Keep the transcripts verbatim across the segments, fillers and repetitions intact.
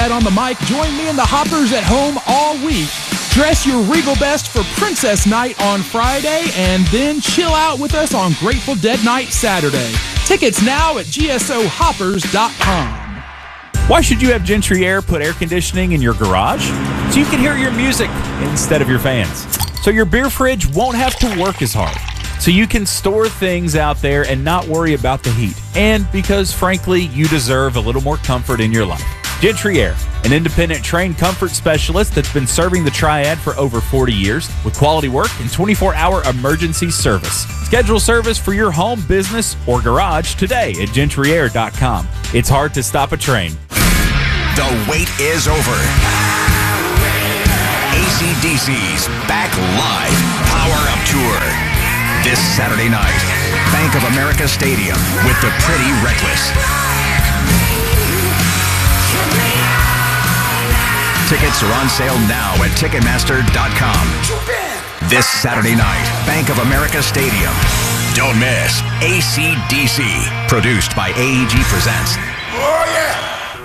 Triad on the mic. Join me and the Hoppers at home all week. Dress your regal best for Princess Night on Friday, and then chill out with us on Grateful Dead Night Saturday. Tickets now at G S O hoppers dot com. Why should you have Gentry Air put air conditioning in your garage? So you can hear your music instead of your fans. So your beer fridge won't have to work as hard. So you can store things out there and not worry about the heat. And because, frankly, you deserve a little more comfort in your life. Gentry Air, an independent trained comfort specialist that's been serving the Triad for over forty years with quality work and twenty-four hour emergency service. Schedule service for your home, business, or garage today at gentry air dot com. It's hard to stop a train. The wait is over. A C D C's back live Power Up Tour. This Saturday night, Bank of America Stadium with the Pretty Reckless. Tickets are on sale now at ticketmaster dot com. This Saturday night, Bank of America Stadium. Don't miss A C D C. Produced by A E G Presents. Oh, yeah!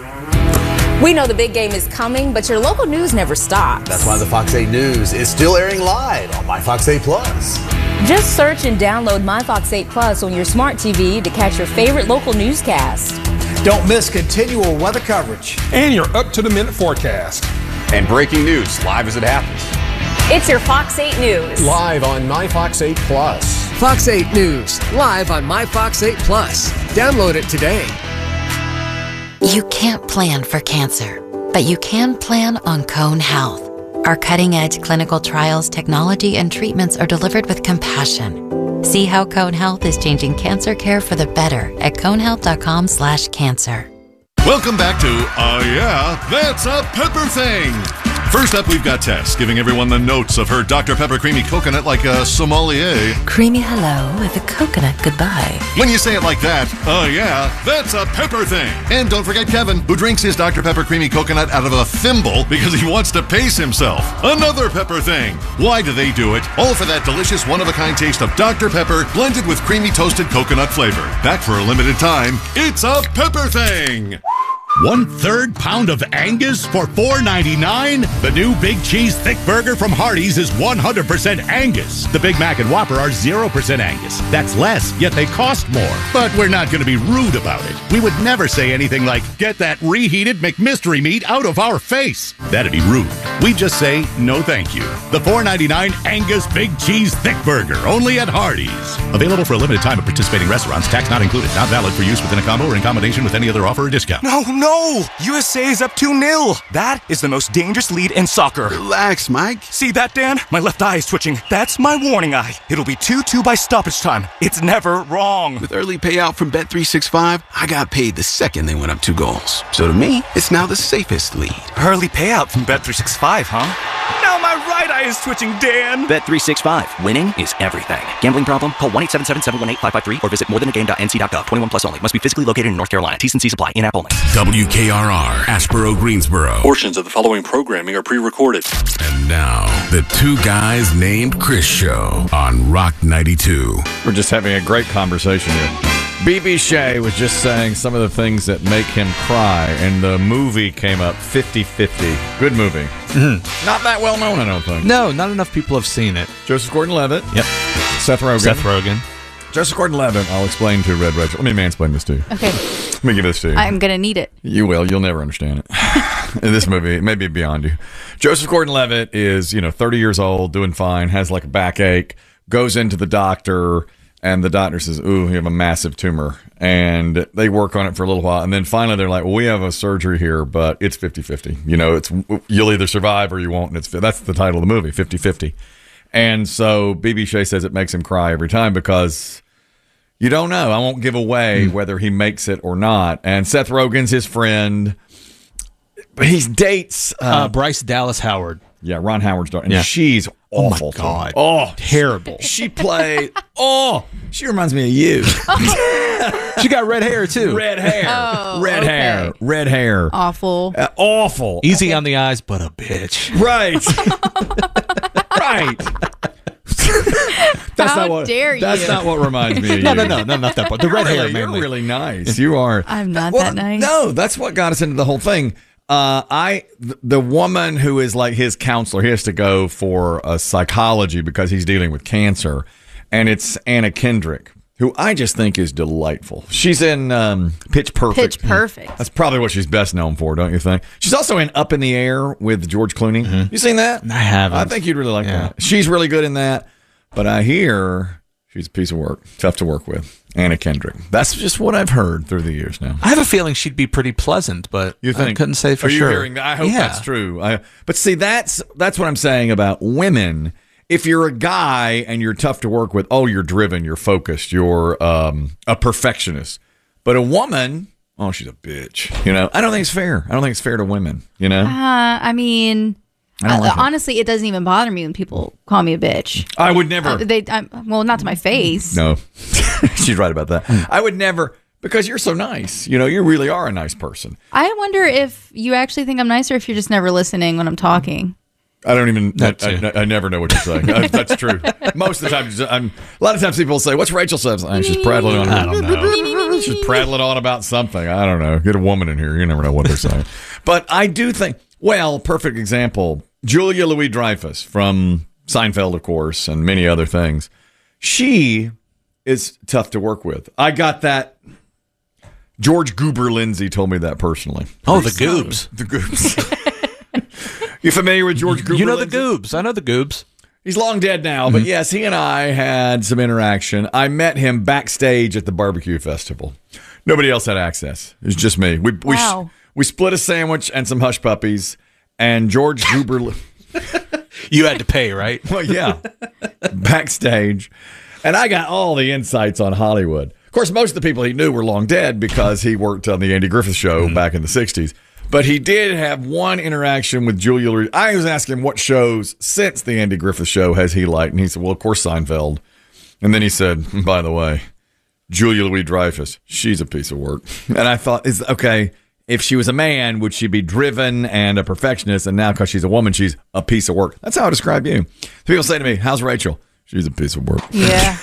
We know the big game is coming, but your local news never stops. That's why the Fox eight News is still airing live on My Fox eight Plus. Just search and download My Fox eight Plus on your smart T V to catch your favorite local newscast. Don't miss continual weather coverage. And your up-to-the-minute forecast. And breaking news live as it happens. It's your Fox eight News. Live on My Fox eight Plus. Fox eight News, live on My Fox eight Plus. Download it today. You can't plan for cancer, but you can plan on Cone Health. Our cutting-edge clinical trials, technology, and treatments are delivered with compassion. See how Cone Health is changing cancer care for the better at cone health dot com slash cancer. Welcome back to Oh Yeah, That's a Pepper Thing. First up, we've got Tess giving everyone the notes of her Doctor Pepper Creamy Coconut like a sommelier. Creamy hello with a coconut goodbye. When you say it like that, oh yeah, that's a pepper thing. And don't forget Kevin, who drinks his Doctor Pepper Creamy Coconut out of a thimble because he wants to pace himself. Another pepper thing. Why do they do it? All for that delicious one-of-a-kind taste of Doctor Pepper blended with creamy toasted coconut flavor. Back for a limited time, it's a pepper thing. One third pound of Angus for four ninety-nine. The new Big Cheese Thick Burger from Hardee's is one hundred percent Angus. The Big Mac and Whopper are zero percent Angus. That's less, yet they cost more. But we're not going to be rude about it. We would never say anything like, get that reheated McMystery meat out of our face. That'd be rude. We just say, no thank you. The four ninety-nine Angus Big Cheese Thick Burger, only at Hardee's. Available for a limited time at participating restaurants. Tax not included. Not valid for use within a combo or in combination with any other offer or discount. No, no. No! U S A is up two nil. That is the most dangerous lead in soccer. Relax, Mike. See that, Dan? My left eye is twitching. That's my warning eye. It'll be two two by stoppage time. It's never wrong. With early payout from Bet three sixty-five, I got paid the second they went up two goals. So to me, it's now the safest lead. Early payout from Bet three sixty-five, huh? Now my right eye is twitching, Dan. Bet three sixty-five. Winning is everything. Gambling problem? Call one eight seven seven, seven one eight, five five three or visit more than a game dot n c dot gov. twenty-one plus only. Must be physically located in North Carolina. T's and C's apply. In-app only. W K R R, Asheboro, Greensboro. Portions of the following programming are pre-recorded. And now, the Two Guys Named Chris Show on Rock ninety-two. We're just having a great conversation here. B B Shea was just saying some of the things that make him cry, and the movie came up fifty-fifty. Good movie. Mm-hmm. Not that well known, I don't think. No, not enough people have seen it. Joseph Gordon-Levitt. Yep. Seth Rogen. Seth Rogen. Joseph Gordon-Levitt. I'll explain to Red Rachel. Let me mansplain this to you. Okay. Let me give this to you. I'm going to need it. You will. You'll never understand it. In this movie, it may be beyond you. Joseph Gordon-Levitt is, you know, thirty years old, doing fine, has like a backache, goes into the doctor, and the doctor says, ooh, you have a massive tumor. And they work on it for a little while. And then finally they're like, well, we have a surgery here, but it's fifty-fifty. You know, it's you'll either survive or you won't. And it's that's the title of the movie, fifty-fifty. And so B B Shea says it makes him cry every time because you don't know. I won't give away mm. whether he makes it or not. And Seth Rogen's his friend. But he dates uh, uh, Bryce Dallas Howard. Yeah, Ron Howard's daughter. And yeah. she's awful. Oh, my God. Oh, terrible. She played, oh, she reminds me of you. She got red hair, too. Red hair. Oh, red okay. hair. Red hair. Awful. Uh, awful. Easy on the eyes, but a bitch. Right. Right. That's How not what, dare you? That's not what reminds me of no, you. no, no, no, not that part. The red really, hair, mainly. You're really nice. You are. I'm not well, that nice. No, that's what got us into the whole thing. Uh, I th- the woman who is like his counselor, he has to go for a psychology because he's dealing with cancer, and it's Anna Kendrick, who I just think is delightful. She's in um, Pitch Perfect. Pitch Perfect. That's probably what she's best known for, don't you think? She's also in Up in the Air with George Clooney. Mm-hmm. You seen that? I haven't. I think you'd really like Yeah. that. She's really good in that, but I hear she's a piece of work. Tough to work with. Anna Kendrick. That's just what I've heard through the years now. I have a feeling she'd be pretty pleasant, but You think? I couldn't say for Are you sure. hearing that? I hope Yeah. that's true. I, but see, that's that's what I'm saying about women. If you're a guy and you're tough to work with, oh, you're driven, you're focused, you're um, a perfectionist. But a woman, oh, she's a bitch. You know, I don't think it's fair. I don't think it's fair to women. You know, Uh, I mean, I don't uh, like it. honestly, it doesn't even bother me when people call me a bitch. I would never. Uh, they, I'm, well, not to my face. No, she's right about that. I would never, because you're so nice. You know, you really are a nice person. I wonder if you actually think I'm nice or if you're just never listening when I'm talking. I don't even. I, That too. I, I never know what you're saying. Uh, That's true. Most of the time, I'm, a lot of times people will say, "What's Rachel says?" Uh, She's prattling on. I don't know. She's prattling on about something. I don't know. Get a woman in here. You never know what they're saying. But I do think. Well, perfect example. Julia Louis-Dreyfus from Seinfeld, of course, and many other things. She is tough to work with. I got that. George Goober Lindsay told me that personally. Oh, the Goobs. The Goobs. You familiar with George Goober? You know the Lindsay? Goobs. I know the Goobs. He's long dead now, but yes, he and I had some interaction. I met him backstage at the barbecue festival. Nobody else had access. It was just me. We we, Wow. we split a sandwich and some hush puppies, and George Goober. You had to pay, right? Well, yeah, backstage, and I got all the insights on Hollywood. Of course, most of the people he knew were long dead because he worked on the Andy Griffith Show back in the sixties. But he did have one interaction with Julia Louis. I was asking him what shows since the Andy Griffith Show has he liked, and he said, "Well, of course, Seinfeld." And then he said, "By the way, Julia Louis-Dreyfus, she's a piece of work." And I thought, "Is okay." If she was a man, would she be driven and a perfectionist? And now, because she's a woman, she's a piece of work. That's how I describe you. People say to me, "How's Rachel?" She's a piece of work. Yeah,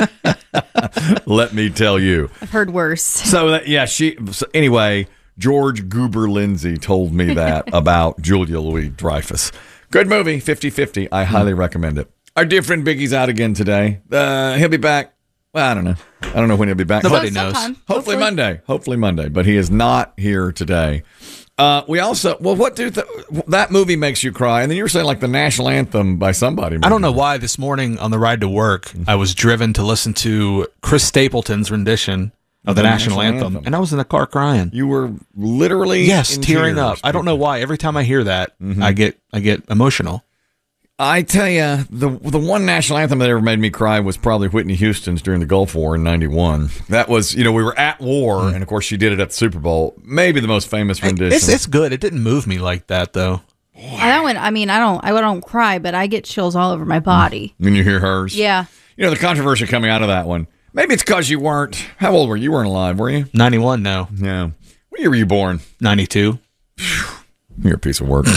Let me tell you. I've heard worse. So that, yeah, she. So anyway, George Goober Lindsay told me that about Julia Louis-Dreyfus. Good movie, fifty-fifty. I highly recommend it. Our dear friend Biggie's out again today. Uh, he'll be back. Well, I don't know. I don't know when he'll be back. Nobody Well, knows. sometime. Hopefully, Hopefully. Monday. Hopefully Monday. But he is not here today. Uh, we also, well, what do th- that movie makes you cry? And then you were saying like the national anthem by somebody. I don't know why this morning on the ride to work, I was driven to listen to Chris Stapleton's rendition of the, The national, national anthem, anthem. and I was in the car crying. You were literally Yes, in tearing tears. up. I don't know why. Every time I hear that, Mhm. I get I get emotional. I tell you, the the one national anthem that ever made me cry was probably Whitney Houston's during the Gulf War in ninety-one. That was, you know, we were at war, and of course she did it at the Super Bowl. Maybe the most famous rendition. It's it's good. It didn't move me like that though. Uh, That one, I mean, I don't, I don't cry, but I get chills all over my body. When you hear hers. Yeah. You know, the controversy coming out of that one. Maybe it's because you weren't, how old were you? You weren't alive, were you? ninety-one, no. Yeah. What year were you born? ninety-two. You're a piece of work.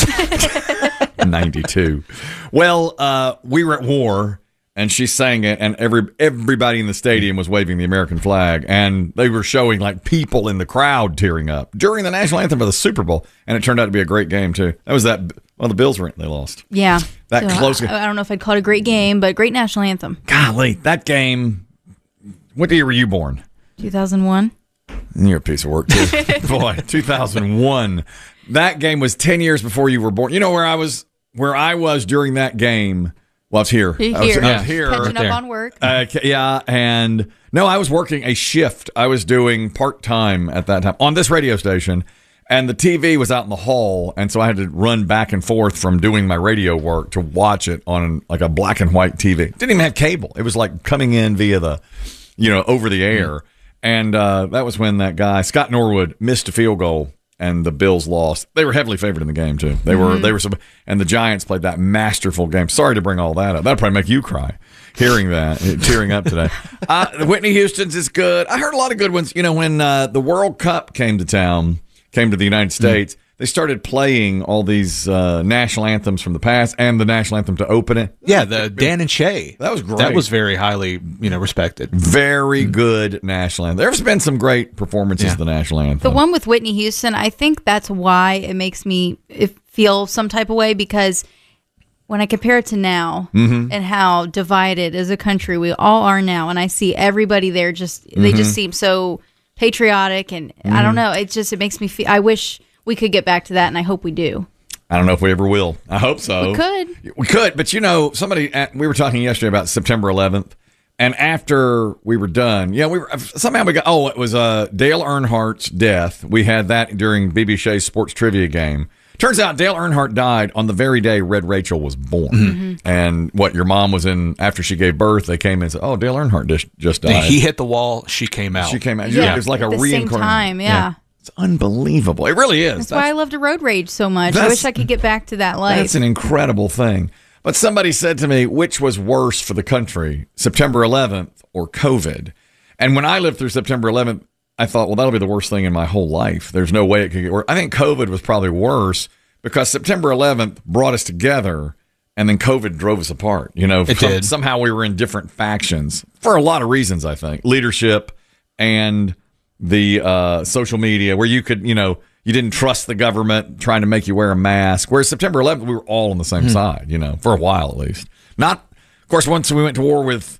ninety-two. Well, uh, we were at war, and she sang it, and every everybody in the stadium was waving the American flag, and they were showing like people in the crowd tearing up during the national anthem of the Super Bowl, and it turned out to be a great game too. That was that. Well, the Bills were they lost. Yeah. That So, close. I, I don't know if I'd call it a great game, but great national anthem. Golly, that game. What year were you born? two thousand one. You're a piece of work too. Boy, two thousand one. That game was ten years before you were born. You know where I was where I was during that game? Well, I was here. You're I was, here. I was here. Catching up on work. Uh, yeah, and no, I was working a shift. I was doing part-time at that time on this radio station, and the T V was out in the hall, and so I had to run back and forth from doing my radio work to watch it on like a black and white T V. Didn't even have cable. It was like coming in via the, you know, over the air. And uh, that was when that guy, Scott Norwood, missed a field goal and the Bills lost. They were heavily favored in the game, too. They were, Mhm. they were, and the Giants played that masterful game. Sorry to bring all that up. That'll probably make you cry hearing that, tearing up today. Uh, Whitney Houston's is good. I heard a lot of good ones. You know, when uh, the World Cup came to town, came to the United States, they started playing all these uh, national anthems from the past and the national anthem to open it. Yeah, the Dan and Shay. That was great. That was very highly, you know, respected. Very mm-hmm. good national anthem. There's been some great performances yeah. of the national anthem. The one with Whitney Houston, I think that's why it makes me feel some type of way, because when I compare it to now mm-hmm. and how divided as a country we all are now, and I see everybody there just, mm-hmm. they just seem so patriotic, and mm-hmm. I don't know, it just, it makes me feel, I wish we could get back to that, and I hope we do. I don't know if we ever will. I hope so. We could. We could, but you know, somebody, we were talking yesterday about September eleventh, and after we were done, yeah, we were, somehow we got, oh, it was uh, Dale Earnhardt's death. We had that during B B Shay's sports trivia game. Turns out Dale Earnhardt died on the very day Red Rachel was born. Mm-hmm. And what, your mom was in, after she gave birth, they came in and said, oh, Dale Earnhardt just, just died. He hit the wall, she came out. She came out. Yeah, yeah. It was like At a the reincarnation. Same time, yeah. yeah. It's unbelievable. It really is. That's, that's why I love to road rage so much. I wish I could get back to that life. That's an incredible thing. But somebody said to me, which was worse for the country, September eleventh or COVID? And when I lived through September eleventh, I thought, well, that'll be the worst thing in my whole life. There's no way it could get worse. I think COVID was probably worse because September eleventh brought us together, and then COVID drove us apart. You know, it did. Somehow we were in different factions for a lot of reasons, I think. Leadership and the uh, social media, where you could, you know, you didn't trust the government trying to make you wear a mask. Whereas September eleventh, we were all on the same mm-hmm. side, you know, for a while at least. Not, of course, once we went to war with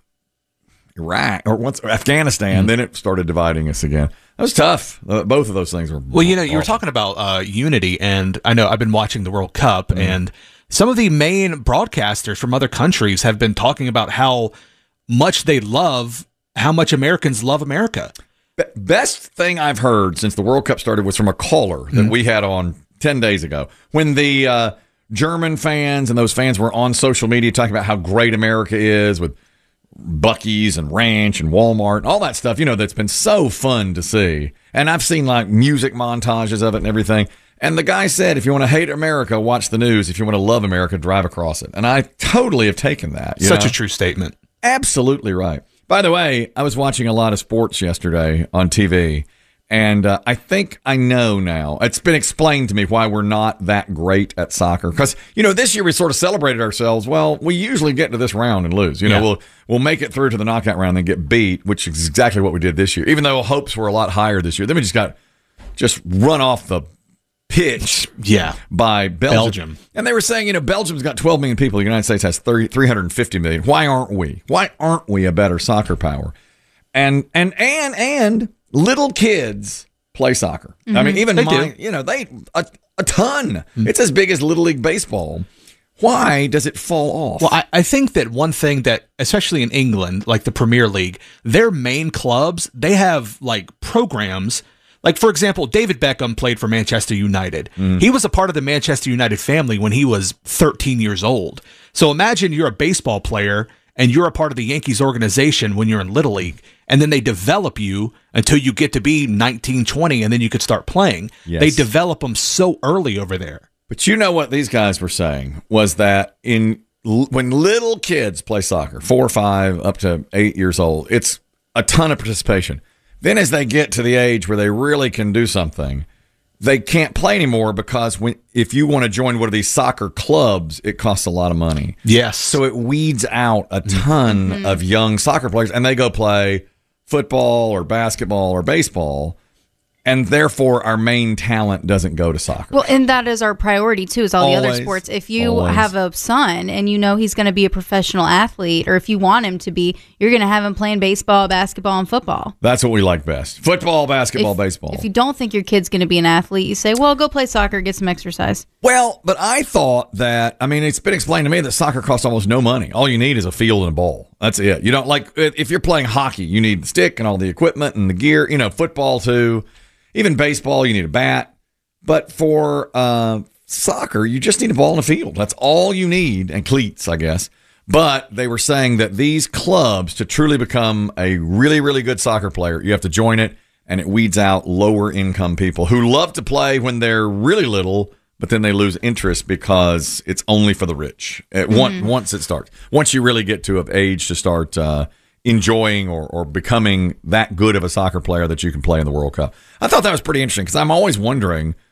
Iraq or once Afghanistan, mm-hmm. then it started dividing us again. That was tough. Uh, both of those things were. Well, you know, awful. You were talking about uh, unity, and I know I've been watching the World Cup, mm-hmm. and some of the main broadcasters from other countries have been talking about how much they love, how much Americans love America. Be- best thing I've heard since the World Cup started was from a caller that mm-hmm. we had on ten days ago when the uh, German fans and those fans were on social media talking about how great America is with Buc-ee's and Ranch and Walmart and all that stuff, you know, that's been so fun to see. And I've seen like music montages of it and everything. And the guy said, if you want to hate America, watch the news. If you want to love America, drive across it. And I totally have taken that. You Such know? a true statement. Absolutely right. By the way, I was watching a lot of sports yesterday on T V. And uh, I think I know now. It's been explained to me why we're not that great at soccer. Because, you know, this year we sort of celebrated ourselves. Well, we usually get to this round and lose. You know, yeah. we'll we'll make it through to the knockout round and then get beat, which is exactly what we did this year. Even though hopes were a lot higher this year. Then we just got just run off the pitch yeah. by Belgium. Belgium. And they were saying, you know, Belgium's got twelve million people. The United States has thirty, three hundred fifty million. Why aren't we? Why aren't we a better soccer power? And, and, and, and little kids play soccer. Mm-hmm. I mean, even they my, do. you know, they a, a ton. Mm-hmm. It's as big as Little League Baseball. Why does it fall off? Well, I, I think that one thing that, especially in England, like the Premier League, their main clubs, they have like programs. Like, for example, David Beckham played for Manchester United. Mm. He was a part of the Manchester United family when he was thirteen years old. So imagine you're a baseball player and you're a part of the Yankees organization when you're in Little League, and then they develop you until you get to be nineteen, twenty, and then you could start playing. Yes. They develop them so early over there. But you know what these guys were saying was that in when little kids play soccer, four or five up to eight years old, it's a ton of participation. Then as they get to the age where they really can do something, they can't play anymore because when if you want to join one of these soccer clubs, it costs a lot of money. Yes. So it weeds out a ton mm-hmm. of young soccer players, and they go play football or basketball or baseball, and therefore our main talent doesn't go to soccer. Well, and that is our priority, too, is all always, the other sports. If you always. have a son and you know he's going to be a professional athlete, or if you want him to be, you're going to have him playing baseball, basketball, and football. That's what we like best. Football, basketball, if, baseball. If you don't think your kid's going to be an athlete, you say, well, go play soccer, get some exercise. Well, but I thought that, I mean, it's been explained to me that soccer costs almost no money. All you need is a field and a ball. That's it. You don't like, if you're playing hockey, you need the stick and all the equipment and the gear, you know, football too. Even baseball, you need a bat. But for uh, soccer, you just need a ball and a field. That's all you need, and cleats, I guess. But they were saying that these clubs, to truly become a really, really good soccer player, you have to join it, and it weeds out lower income people who love to play when they're really little, but then they lose interest because it's only for the rich. It, mm-hmm. once, once it starts. Once you really get to an age to start uh, enjoying or, or becoming that good of a soccer player that you can play in the World Cup. I thought that was pretty interesting because I'm always wondering,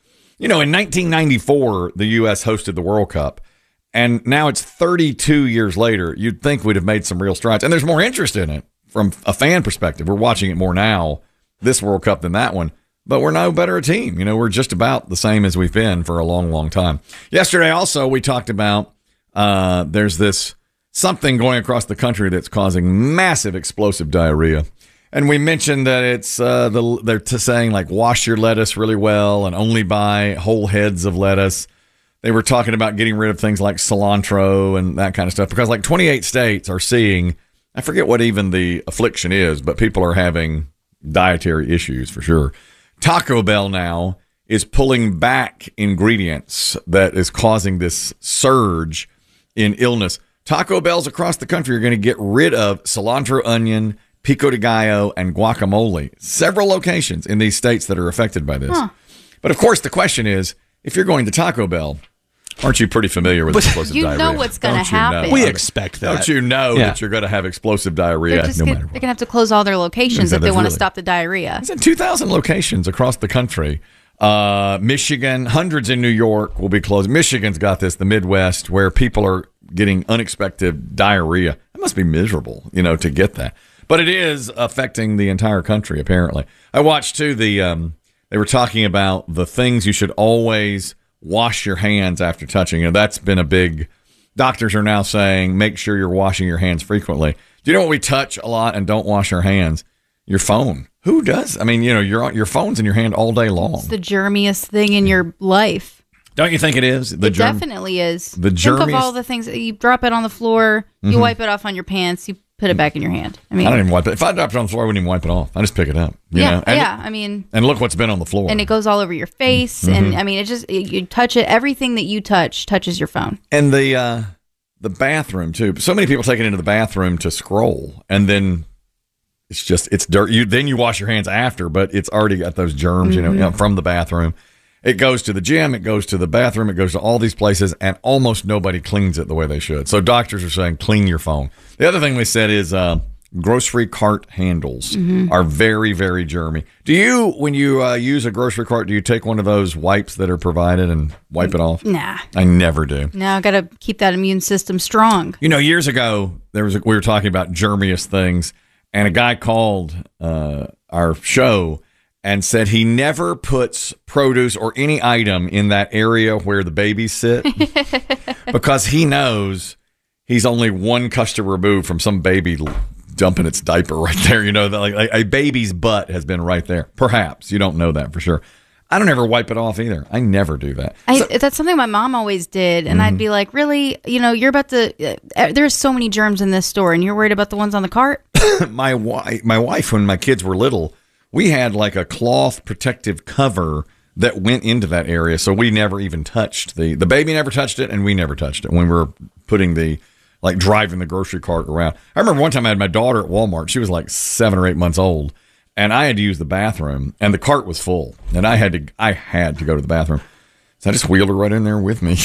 You know, in nineteen ninety-four, the U S hosted the World Cup, and now it's thirty-two years later. You'd think we'd have made some real strides, and there's more interest in it from a fan perspective. We're watching it more now, this World Cup, than that one, but we're no better a team. You know, we're just about the same as we've been for a long, long time. Yesterday, also, we talked about uh, there's this something going across the country that's causing massive explosive diarrhea. And we mentioned that it's uh, the they're t- saying like wash your lettuce really well and only buy whole heads of lettuce. They were talking about getting rid of things like cilantro and that kind of stuff because like twenty-eight states are seeing, I forget what even the affliction is, but people are having dietary issues for sure. Taco Bell now is pulling back ingredients that is causing this surge in illness. Taco Bells across the country are going to get rid of cilantro, onion, pico de gallo, and guacamole. Several locations in these states that are affected by this. Huh. But of course, the question is, if you're going to Taco Bell, aren't you pretty familiar with explosive you diarrhea? You know what's going to happen. Know? We expect that. Don't you know yeah. that you're going to have explosive diarrhea just no gonna, matter what? They're going to have to close all their locations so if they want to really, stop the diarrhea. It's in two thousand locations across the country. Uh, Michigan, hundreds in New York will be closed. Michigan's got this, the Midwest, where people are getting unexpected diarrhea. It must be miserable, you know, to get that. But it is affecting the entire country, apparently. I watched, too, the um, they were talking about the things you should always wash your hands after touching. You know, that's been a big, doctors are now saying, make sure you're washing your hands frequently. Do you know what we touch a lot and don't wash our hands? Your phone. Who does? I mean, you know, your your phone's in your hand all day long. It's the germiest thing in your life. Don't you think it is? The it germ- definitely is. The germiest. Think of all germiest- the things. You drop it on the floor, you Mhm. wipe it off on your pants, you put it back in your hand. I mean, I don't even wipe it. If I dropped it on the floor, I wouldn't even wipe it off. I just pick it up. You yeah, know? and, yeah. I mean, and look what's been on the floor. and it goes all over your face, Mhm. and I mean, it just it, you touch it. Everything that you touch touches your phone. And the uh, the bathroom too. So many people take it into the bathroom to scroll, and then it's just it's dirt. You then you wash your hands after, but it's already got those germs, you know, Mhm. you know, from the bathroom. It goes to the gym, it goes to the bathroom, it goes to all these places, and almost nobody cleans it the way they should. So doctors are saying clean your phone. The other thing we said is uh, grocery cart handles Mhm. are very, very germy. Do you, when you uh, use a grocery cart, do you take one of those wipes that are provided and wipe it off? Nah. I never do. Now I got to keep that immune system strong. You know, years ago, there was a, we were talking about germiest things, and a guy called uh, our show and said he never puts produce or any item in that area where the babies sit because he knows he's only one custom removed from some baby dumping its diaper right there. You know, like, like a baby's butt has been right there. Perhaps. You don't know that for sure. I don't ever wipe it off either. I never do that. I, So- that's something my mom always did, and Mhm. I'd be like, "Really? You know, you're about to. Uh, there's so many germs in this store, and you're worried about the ones on the cart." my wife, my wife, when my kids were little, we had like a cloth protective cover that went into that area, so we never even touched the the baby never touched it, and we never touched it when we were putting the like driving the grocery cart around. I remember one time I had my daughter at Walmart. She was like seven or eight months old, and I had to use the bathroom, and the cart was full, and I had to I had to go to the bathroom, so I just wheeled her right in there with me.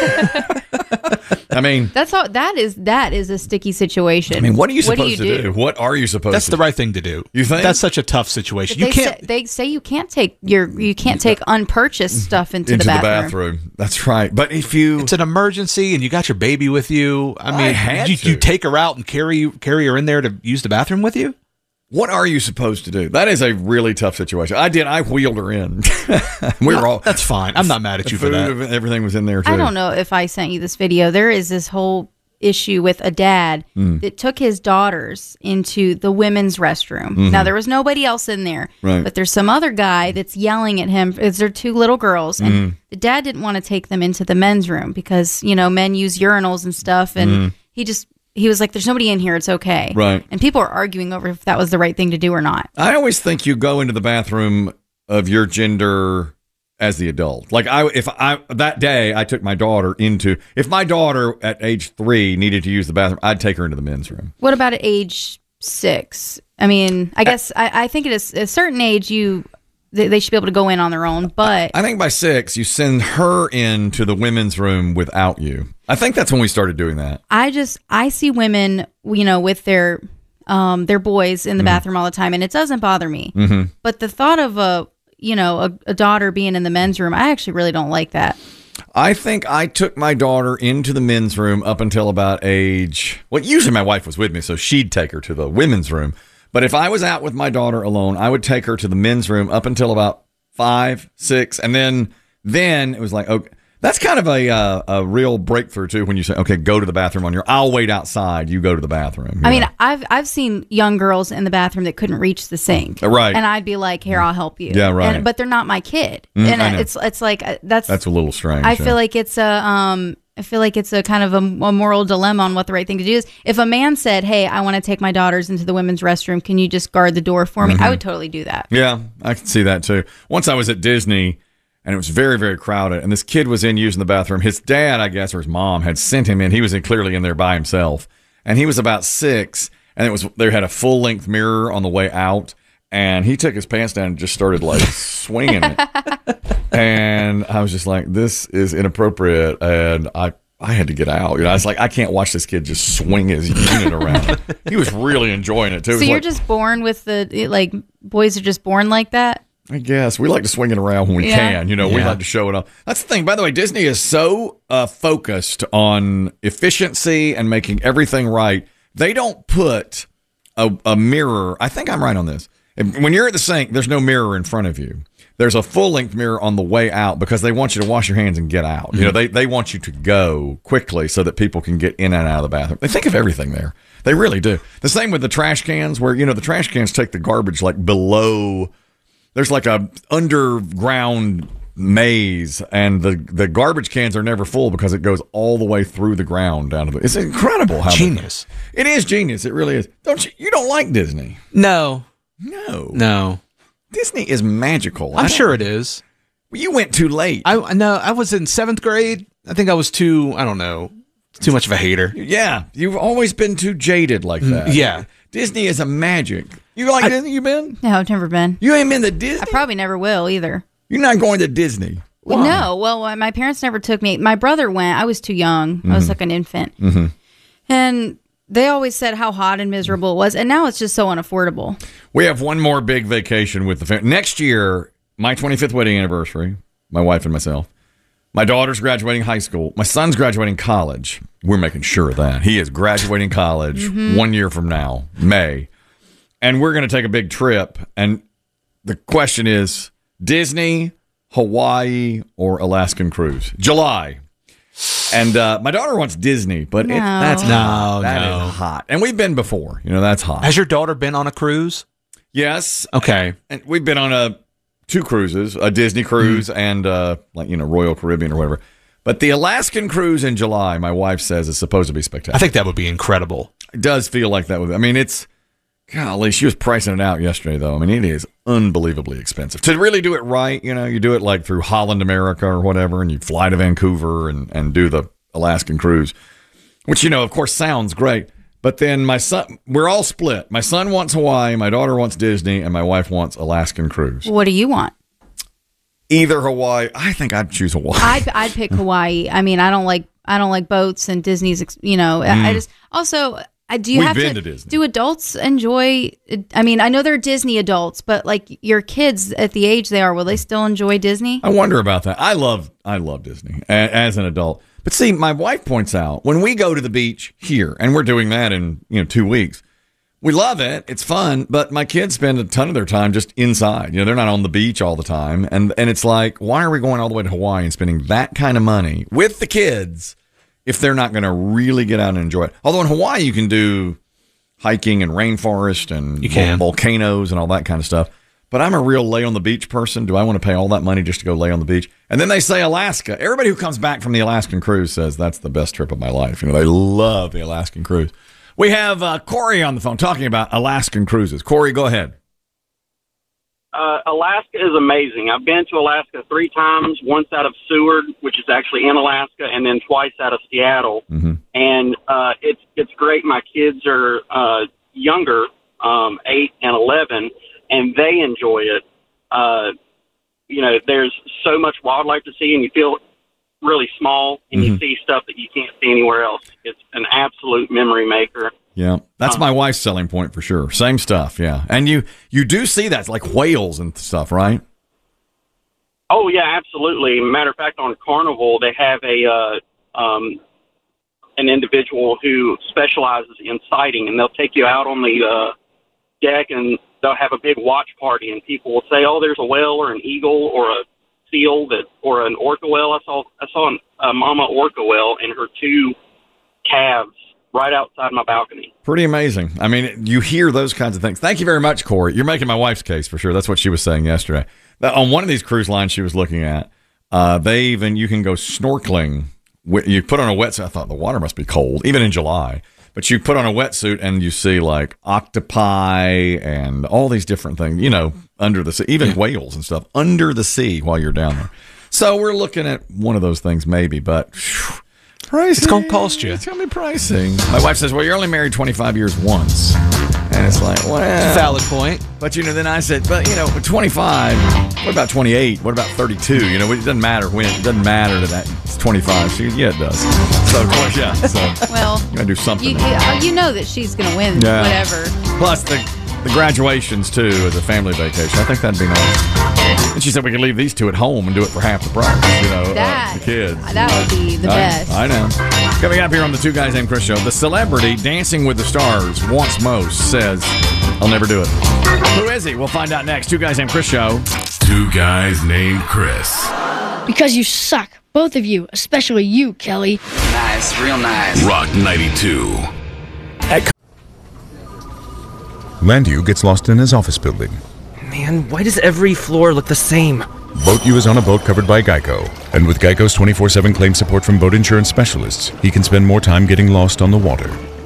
I mean, That's all. That is that is a sticky situation. I mean, what are you What supposed do you to do? What are you supposed That's to the do? right thing to do. You think? That's such a tough situation. You they can't. Say, they say you can't take your you can't take unpurchased stuff into, into the the bathroom. bathroom. That's right. But if you, It's an emergency, and you got your baby with you. I I mean, had you, to. you take her out and carry carry her in there to use the bathroom with you. what are you supposed to do? That is a really tough situation. I did. I wheeled her in. we were all. That's fine. I'm not mad at you for food, that. Everything was in there too. I don't know if I sent you this video. There is this whole issue with a dad Mm. that took his daughters into the women's restroom. Mhm. Now there was nobody else in there, Right. but there's some other guy that's yelling at him. It's their two little girls, and Mhm. the dad didn't want to take them into the men's room because you know men use urinals and stuff, and Mhm. he just he was like, "There's nobody in here. It's okay." Right. And people are arguing over if that was the right thing to do or not. I always think you go into the bathroom of your gender as the adult. Like I, if I that day I took my daughter into. If my daughter at age three needed to use the bathroom, I'd take her into the men's room. What about at age six? I mean, I guess I, I think at a, a certain age you they, they should be able to go in on their own. But I think by six, you send her into the women's room without you. I think that's when we started doing that. I just I see women, you know, with their um their boys in the Mhm. bathroom all the time, and it doesn't bother me. Mhm. But the thought of a you know, a, a daughter being in the men's room. I actually really don't like that. I think I took my daughter into the men's room up until about age, well, usually my wife was with me, so she'd take her to the women's room. But if I was out with my daughter alone, I would take her to the men's room up until about five, six. And then, then it was like, okay, that's kind of a uh, a real breakthrough too. When you say, okay, go to the bathroom on your, I'll wait outside. You go to the bathroom. I mean, know? I've I've seen young girls in the bathroom that couldn't reach the sink. Right. And I'd be like, here, I'll help you. Yeah, right. And, but they're not my kid. Mm, and I know. it's it's like, uh, that's, That's a little strange. I yeah. feel like it's a, um, I feel like it's a kind of a, a moral dilemma on what the right thing to do is. If a man said, hey, I want to take my daughters into the women's restroom, can you just guard the door for me? Mhm. I would totally do that. Yeah, I can see that too. Once I was at Disney and it was very, very crowded, and this kid was in using the bathroom. His dad, I guess, or his mom had sent him in. He was in, clearly in there by himself, and he was about six, and it was they had a full length mirror on the way out, and he took his pants down and just started like swinging it, and I was just like, this is inappropriate, and I. I had to get out. You know, I was like, I can't watch this kid just swing his unit around. He was really enjoying it too. So It was you're like, just born with the, like, boys are just born like that? I guess we like to swing it around when we Yeah. can. You know, we Yeah. like to show it off. That's the thing. By the way, Disney is so uh, focused on efficiency and making everything right. They don't put a, a mirror. I think I'm right on this. If- When you're at the sink, there's no mirror in front of you. There's a full length mirror on the way out because they want you to wash your hands and get out. You know, they they want you to go quickly so that people can get in and out of the bathroom. They think of everything there. They really do. The same with the trash cans, where you know the trash cans take the garbage like below. There's like a underground maze, and the the garbage cans are never full because it goes all the way through the ground down to the. It's incredible how Genius. It is genius. It really is. Don't you? You don't like Disney? No. No. No. Disney is magical. I I'm don't- sure it is. You went too late. I no, I was in seventh grade. I think I was too. I don't know. Too much of a hater. Yeah, you've always been too jaded like that. Mm, yeah. Disney is a magic. You like I- Disney? You been? No, I've never been. You ain't been to Disney? I probably never will either. You're not going to Disney. Well, no, well, uh, my parents never took me. My brother went. I was too young. I was Mhm. like an infant. Mm-hmm. And they always said how hot and miserable it was. And now it's just so unaffordable. We have one more big vacation with the family. Next year, my twenty-fifth wedding anniversary, my wife and myself. My daughter's graduating high school. My son's graduating college. We're making sure of that. He is graduating college Mhm. one year from now, May. And we're going to take a big trip. And the question is Disney, Hawaii, or Alaskan cruise? July. And uh, my daughter wants Disney, but it, No. that's No, hot. That no. is hot. And we've been before. You know, that's hot. Has your daughter been on a cruise? Yes. Okay. And we've been on a two cruises, a Disney cruise Mm-hmm. and uh, like you know Royal Caribbean or whatever. But the Alaskan cruise in July, my wife says, is supposed to be spectacular. I think that would be incredible. It does feel like that. Would, I mean, it's golly. She was pricing it out yesterday, though. I mean, it is unbelievably expensive to really do it right. You know, you do it like through Holland America or whatever, and you fly to Vancouver and and do the Alaskan cruise, which you know, of course, sounds great. But then my son, we're all split. My son wants Hawaii, my daughter wants Disney, and my wife wants Alaskan cruise. What do you want? Either Hawaii. I think I'd choose Hawaii. I'd, I'd pick Hawaii. I mean, I don't like I don't like boats and Disney's. ex- You know, I- I Mm. just also. I, do you We've have been to, to Disney. do adults enjoy? I mean, I know they're Disney adults, but like your kids at the age they are, will they still enjoy Disney? I wonder about that. I love I love Disney a- as an adult. But see, my wife points out when we go to the beach here, and we're doing that in you know two weeks, we love it. It's fun, but my kids spend a ton of their time just inside. You know, they're not on the beach all the time, and and it's like, why are we going all the way to Hawaii and spending that kind of money with the kids if they're not going to really get out and enjoy it? Although in Hawaii you can do hiking and rainforest and You can. vol- volcanoes and all that kind of stuff. But I'm a real lay on the beach person. Do I want to pay all that money just to go lay on the beach? And then they say Alaska. Everybody who comes back from the Alaskan cruise says that's the best trip of my life. You know, they love the Alaskan cruise. We have uh, Corey on the phone talking about Alaskan cruises. Corey, go ahead. Uh, Alaska is amazing. I've been to Alaska three times, once out of Seward, which is actually in Alaska, and then twice out of Seattle. Mm-hmm. And uh, it's it's great. My kids are uh, younger, um, eight and eleven, and they enjoy it. Uh, you know, there's so much wildlife to see, and you feel really small, and Mm-hmm. you see stuff that you can't see anywhere else. It's an absolute memory maker. Yeah, that's Uh, my wife's selling point for sure. Same stuff, yeah. And you you do see that, like whales and stuff, right? Oh, yeah, absolutely. Matter of fact, on Carnival, they have a uh, um, an individual who specializes in sighting, and they'll take you out on the uh, deck, and they'll have a big watch party, and people will say, "Oh, there's a whale or an eagle or a seal that or an orca whale." I saw I saw a mama orca whale and her two calves right outside my balcony. Pretty amazing. I mean, you hear those kinds of things. Thank you very much, Corey. You're making my wife's case for sure. That's what she was saying yesterday. On one of these cruise lines she was looking at, uh, they even you can go snorkeling. You put on a wetsuit. I thought the water must be cold, even in July. But you put on a wetsuit and you see like octopi and all these different things, you know, under the sea, even whales and stuff under the sea while you're down there. So we're looking at one of those things maybe, but whew, pricing. It's going to cost you. It's going to be pricing. My wife says, well, you're only married twenty-five years once. And it's like, well. Valid point. But, you know, then I said, but, you know, twenty-five, what about twenty-eight? What about thirty-two? You know, it doesn't matter when. It doesn't matter that it's twenty-five. So, yeah, it does. So, of course, yeah. So, well, you got to do something. You, you know that she's going to win yeah. whatever. Plus, the, the graduations, too, as a family vacation. I think that'd be nice. And she said we could leave these two at home and do it for half the price, you know, that, uh, the kids. That would be the I, best. I know. Coming up here on the Two Guys Named Chris show, the celebrity Dancing with the Stars wants most says, I'll never do it. Who is he? We'll find out next. Two Guys Named Chris show. Two Guys Named Chris. Because you suck. Both of you. Especially you, Kelly. Nice. Real nice. Rock ninety-two. Landu gets lost in his office building. Man, why does every floor look the same? Boat U is on a boat covered by Geico. And with Geico's twenty-four seven claim support from boat insurance specialists, he can spend more time getting lost on the water.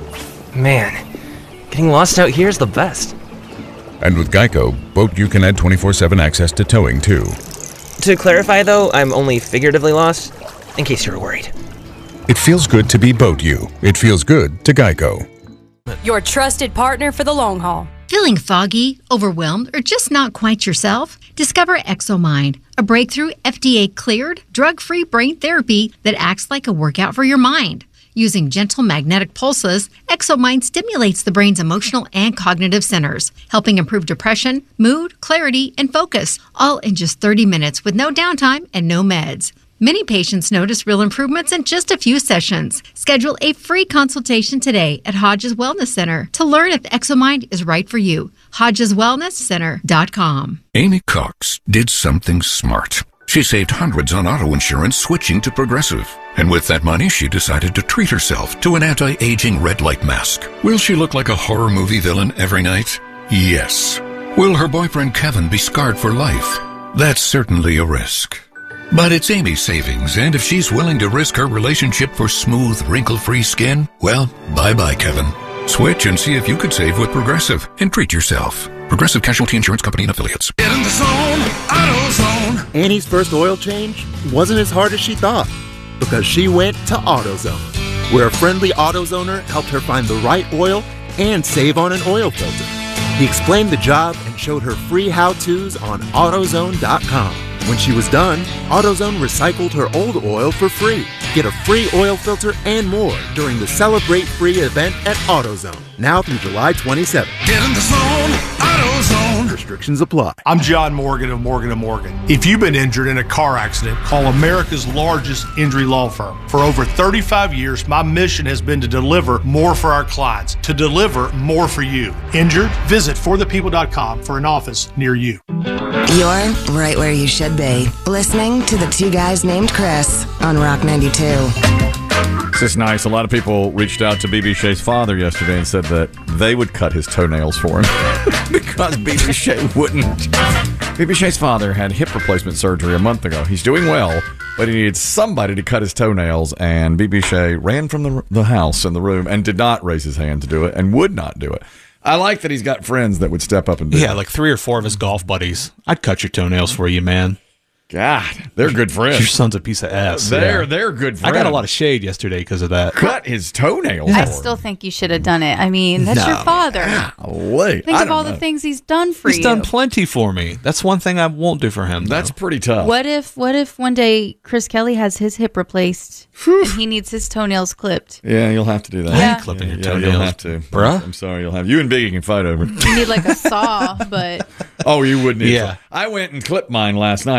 Man, getting lost out here is the best. And with Geico, Boat U can add twenty-four seven access to towing, too. To clarify, though, I'm only figuratively lost, in case you were worried. It feels good to be Boat U. It feels good to Geico. Your trusted partner for the long haul. Feeling foggy, overwhelmed, or just not quite yourself? Discover ExoMind, a breakthrough F D A-cleared, drug-free brain therapy that acts like a workout for your mind. Using gentle magnetic pulses, ExoMind stimulates the brain's emotional and cognitive centers, helping improve depression, mood, clarity, and focus, all in just thirty minutes with no downtime and no meds. Many patients notice real improvements in just a few sessions. Schedule a free consultation today at Hodges Wellness Center to learn if ExoMind is right for you. Hodges Wellness Center dot com. Amy Cox did something smart. She saved hundreds on auto insurance switching to Progressive. And with that money, she decided to treat herself to an anti-aging red light mask. Will she look like a horror movie villain every night? Yes. Will her boyfriend Kevin be scarred for life? That's certainly a risk. But it's Amy's savings, and if she's willing to risk her relationship for smooth, wrinkle-free skin, well, bye-bye, Kevin. Switch and see if you could save with Progressive and treat yourself. Progressive Casualty Insurance Company and Affiliates. Get in the zone, AutoZone. Annie's first oil change wasn't as hard as she thought because she went to AutoZone, where a friendly AutoZoner helped her find the right oil and save on an oil filter. He explained the job and showed her free how-tos on AutoZone dot com. When she was done, AutoZone recycled her old oil for free. Get a free oil filter and more during the Celebrate Free event at AutoZone, now through July twenty-seventh. Get in the zone, AutoZone. Restrictions apply. I'm John Morgan of Morgan and Morgan. If you've been injured in a car accident, call America's largest injury law firm. For over thirty-five years, my mission has been to deliver more for our clients, to deliver more for you. Injured? Visit for the people dot com for an office near you. You're right where you should be, listening to the Two Guys Named Chris on Rock ninety-two. This is nice. A lot of people reached out to B B Shea's father yesterday and said that they would cut his toenails for him because B B Shea wouldn't. B B Shea's father had hip replacement surgery a month ago. He's doing well, but he needed somebody to cut his toenails, and B B Shea ran from the, the house in the room and did not raise his hand to do it and would not do it. I like that he's got friends that would step up and do it. Yeah, like three or four of his golf buddies. I'd cut your toenails for you, man. God, they're good friends. Your son's a piece of ass. They're yeah. they're good friends. I got a lot of shade yesterday because of that. Cut his toenails. I still think you should have done it. I mean, that's No. your father. Golly. Think I of don't all know. the things he's done for He's you. done plenty for me. That's one thing I won't do for him. That's pretty tough. What if what if one day Chris Kelly has his hip replaced and he needs his toenails clipped? Yeah, you'll have to do that. I ain't clipping yeah, your yeah, toenails, you'll have to. bruh. I'm sorry, you'll have. You and Biggie can fight over it. You need like a saw, but Oh, you would need Yeah. to. I went and clipped mine last night because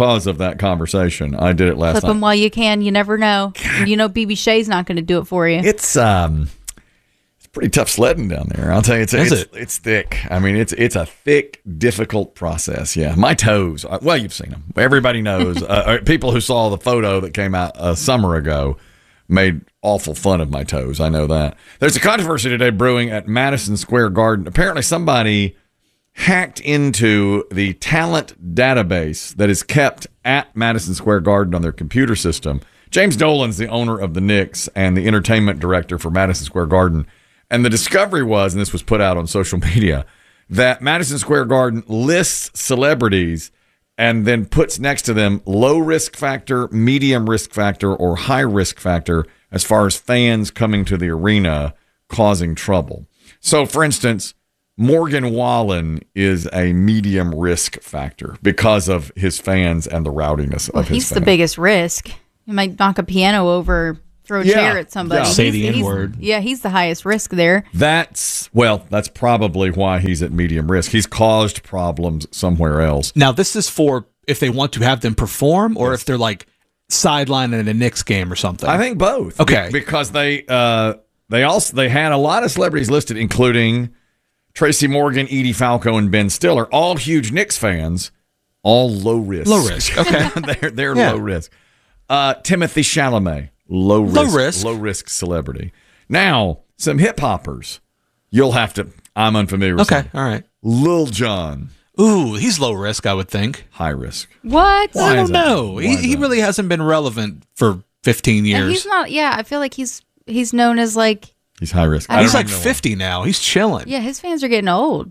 because of that conversation. I did it last Clip night. them while you can. You never know. And you know B B Shea's not going to do it for you. It's um, it's pretty tough sledding down there. I'll tell you, it's Is it's, it? it's thick. I mean, it's it's a thick, difficult process. Yeah, my toes. uh, Well, you've seen them. Everybody knows. uh, people who saw the photo that came out a summer ago made awful fun of my toes. I know that. There's a controversy today brewing at Madison Square Garden. Apparently, somebody hacked into the talent database that is kept at Madison Square Garden on their computer system. James Dolan's the owner of the Knicks and the entertainment director for Madison Square Garden. And the discovery was, and this was put out on social media, that Madison Square Garden lists celebrities and then puts next to them low risk factor, medium risk factor, or high risk factor as far as fans coming to the arena causing trouble. So, for instance, Morgan Wallen is a medium risk factor because of his fans and the rowdiness Well, of his he's fans. the biggest risk. You might knock a piano over, throw a Yeah, chair at somebody. yeah. Say He's- the he's- N-word. Yeah, he's the highest risk there. That's, well, that's probably why he's at medium risk. He's caused problems somewhere else. Now, this is for if they want to have them perform or if they're like sidelining a Knicks game or something. I think both. Okay. Be- because they uh, they also they had a lot of celebrities listed, including Tracy Morgan, Edie Falco, and Ben Stiller, all huge Knicks fans, all low risk. Low risk. Okay. they're they're Yeah. low risk. Uh, Timothy Chalamet, low risk, Low risk. low risk celebrity. Now, some hip hoppers, you'll have to. I'm unfamiliar with. Okay, some. all right. Lil Jon, Ooh, he's low risk, I would think. high risk. What? Why I don't is that? know. Why He, is he that? really hasn't been relevant for fifteen And years. he's not. Yeah, I feel like he's he's known as like. He's high risk. I He's don't like even know why. fifty now. He's chilling. Yeah, his fans are getting old.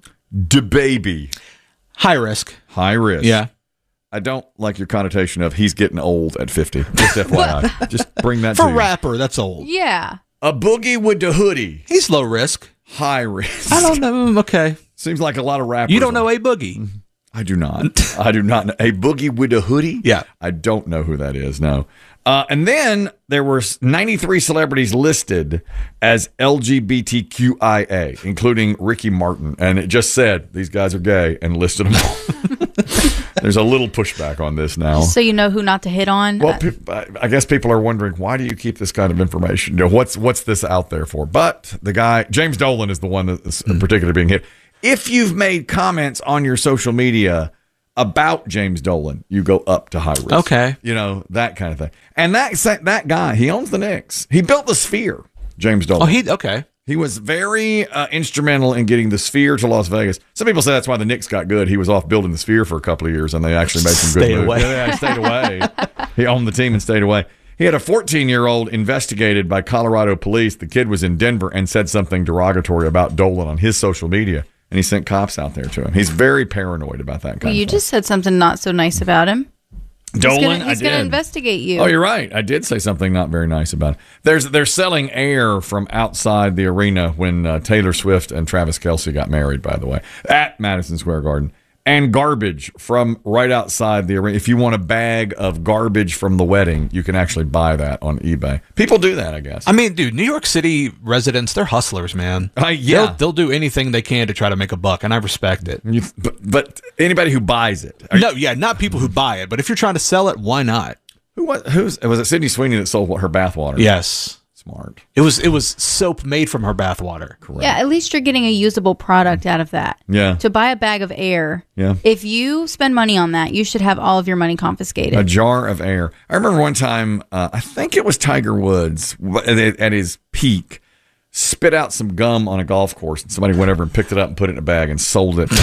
DaBaby, High risk. high risk. Yeah. I don't like your connotation of he's getting old at fifty. Just F Y I. Just bring that For to a you. rapper, that's old. Yeah. A boogie with the hoodie, He's low risk. high risk. I don't know. Okay. Seems like a lot of rappers. You don't know are- A Boogie. I do not. I do not know. A boogie with a hoodie? Yeah. I don't know who that is, no. Uh, and then there were ninety-three celebrities listed as L G B T Q I A, including Ricky Martin. And it just said these guys are gay and listed them all. There's a little pushback on this now. Just so you know who not to hit on. Well, Uh, pe- I I guess people are wondering, why do you keep this kind of information? You know, what's what's this out there for? But the guy, James Dolan, is the one that's in particular being hit. If you've made comments on your social media about James Dolan, you go up to high risk. Okay. You know, that kind of thing. And that that guy, he owns the Knicks. He built the Sphere, James Dolan. Oh, he okay. He was very uh, instrumental in getting the Sphere to Las Vegas. Some people say that's why the Knicks got good. He was off building the Sphere for a couple of years, and they actually made some good Stayed moves. away. Yeah, they stayed away. He owned the team and stayed away. He had a fourteen-year-old investigated by Colorado police. The kid was in Denver and said something derogatory about Dolan on his social media, and he sent cops out there to him. He's very paranoid about that kind well, of you stuff. just said something not so nice about him. Dolan, he's gonna, he's I gonna did. investigate you. Oh, you're right. I did say something not very nice about it. There's they're selling air from outside the arena when uh, Taylor Swift and Travis Kelce got married, by the way, at Madison Square Garden. And garbage from right outside the arena. If you want a bag of garbage from the wedding, you can actually buy that on eBay. People do that, I guess. I mean, dude, New York City residents, they're hustlers, man. Uh, yeah. They'll, they'll do anything they can to try to make a buck, and I respect it. You, but, but anybody who buys it. Are No, yeah, not people who buy it, but if you're trying to sell it, why not? Who was, who's, was it Sydney Sweeney that sold her bathwater? Yes. Smart. It was it was soap made from her bathwater. Correct. Yeah, at least you're getting a usable product out of that. Yeah. To buy a bag of air, Yeah. if you spend money on that, you should have all of your money confiscated. A jar of air. I remember one time, uh, I think it was Tiger Woods at, at his peak, spit out some gum on a golf course, and somebody went over and picked it up and put it in a bag and sold it on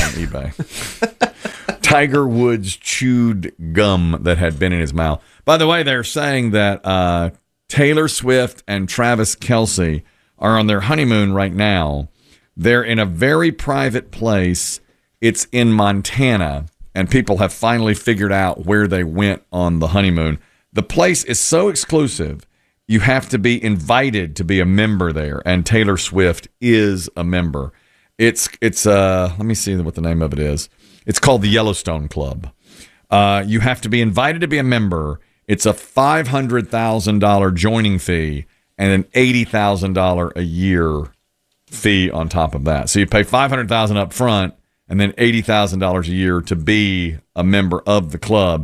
eBay. Tiger Woods chewed gum that had been in his mouth. By the way, they're saying that uh, Taylor Swift and Travis Kelce are on their honeymoon right now. They're in a very private place. It's in Montana, and people have finally figured out where they went on the honeymoon. The place is so exclusive, you have to be invited to be a member there, and Taylor Swift is a member. It's it's uh let me see what the name of it is. It's called the Yellowstone Club. Uh, you have to be invited to be a member. It's a five hundred thousand dollars joining fee and an eighty thousand dollars a year fee on top of that. So you pay five hundred thousand dollars up front and then eighty thousand dollars a year to be a member of the club.